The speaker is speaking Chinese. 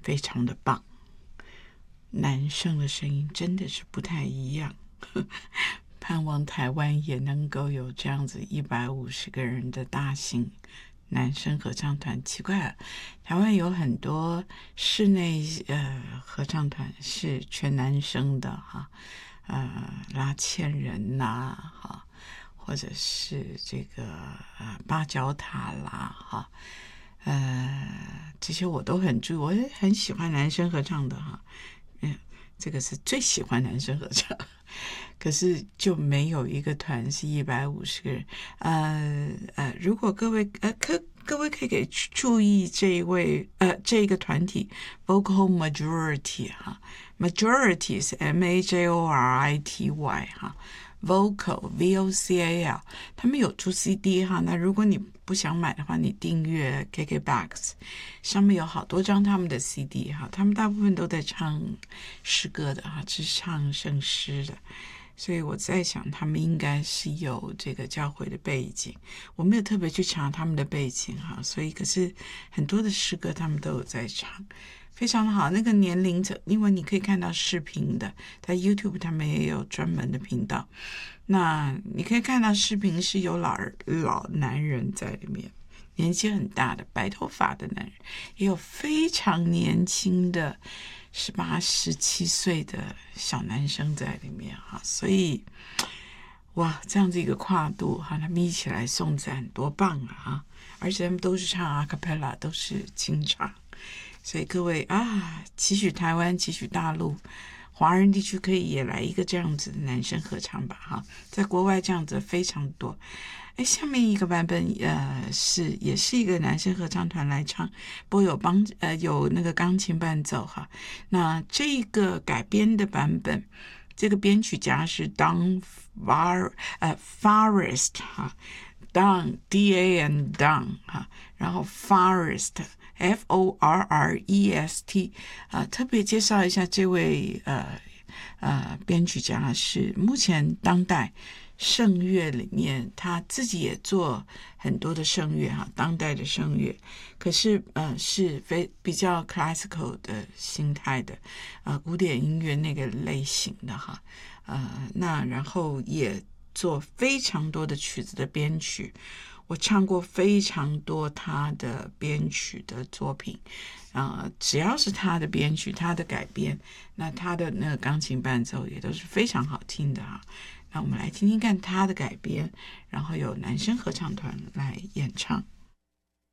非常的棒。男生的声音真的是不太一样，盼望台湾也能够有这样子150个人的大型男生合唱团。奇怪了，台湾有很多室内合唱团是全男生的哈，拉纤人呐哈，或者是这个八角塔啦哈，这些我都很注意，我也很喜欢男生合唱的哈。这个是最喜欢男生合唱，可是就没有一个团是150个人。如果各位各位可以注意这一个团体 Vocal Majority 哈 ，Majority 是 MAJORITY 哈。Vocal VOCAL 他们有出 CD 哈，那如果你不想买的话，你订阅 KKBOX 上面有好多张他们的 CD 哈，他们大部分都在唱诗歌的哈，是唱圣诗的，所以我在想他们应该是有这个教会的背景，我没有特别去查他们的背景哈，所以可是很多的诗歌他们都有在唱。非常的好，那个年龄层，因为你可以看到视频的，在 YouTube 他们也有专门的频道，那你可以看到视频是有老男人在里面，年纪很大的白头发的男人，也有非常年轻的18、17岁的小男生在里面哈，所以哇，这样子一个跨度哈，他们一起来颂赞多棒啊！而且他们都是唱阿卡贝拉，都是清唱。所以各位期许台湾，期许大陆华人地区可以也来一个这样子的男生合唱吧哈，在国外这样子非常多。下面一个版本也是一个男生合唱团来唱，不过有那个钢琴伴奏哈。那这个改编的版本，这个编曲家是 Don Forrest 哈 ，Don D-A-N Don 哈，然后 Forrest F-O-R-R-E-S-T 特别介绍一下这位编曲家是目前当代圣乐里面，他自己也做很多的圣乐哈，当代的圣乐，可是是比较 classical 的形态的古典音乐那个类型的哈，那然后也做非常多的曲子的编曲。我唱过非常多他的编曲的作品，只要是他的编曲，他的改编，那他的那个钢琴伴奏也都是非常好听的哈。那我们来听听看他的改编，然后有男生合唱团来演唱。